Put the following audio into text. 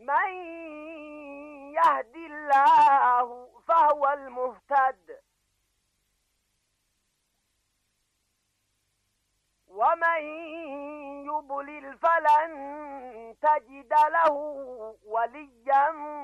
من يهد الله فهو المهتد ومن يضلل فلن تجد له وليا